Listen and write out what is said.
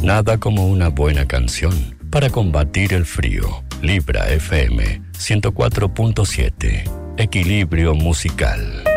Nada como una buena canción para combatir el frío. Libra FM 104.7. Equilibrio musical.